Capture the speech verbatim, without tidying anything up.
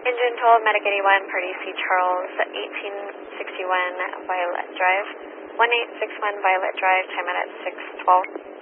Engine twelve, Medic eighty-one, Party C. Charles, eighteen sixty-one Violet Drive. one eight six one Violet Drive, time out at six twelve.